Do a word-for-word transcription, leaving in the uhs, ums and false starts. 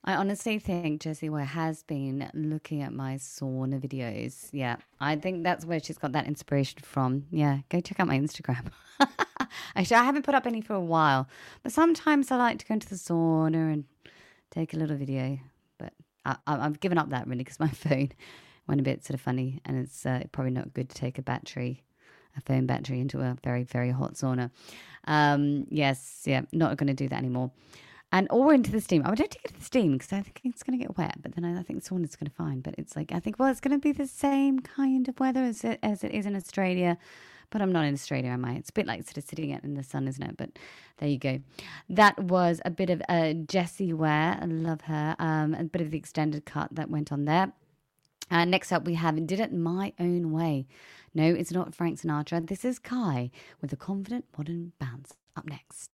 I honestly think Jessie Ware has been looking at my sauna videos. Yeah, I think that's where she's got that inspiration from. Yeah, go check out my Instagram. Actually, I haven't put up any for a while, but sometimes I like to go into the sauna and take a little video. But I, I, I've given up that really because my phone went a bit sort of funny, and it's uh, probably not good to take a battery, a phone battery, into a very very hot sauna. Um, yes, yeah, not going to do that anymore. And or into the steam. I don't take it to the steam because I think it's going to get wet. But then I, I think sauna's going to fine. But it's like I think well, it's going to be the same kind of weather as it as it is in Australia. But I'm not in Australia, am I? It's a bit like sort of sitting out in the sun, isn't it? But there you go. That was a bit of uh, Jessie Ware. I love her. Um, a bit of the extended cut that went on there. Uh, next up, we have Did It My Own Way. No, it's not Frank Sinatra. This is Kai with a confident modern bounce. Up next.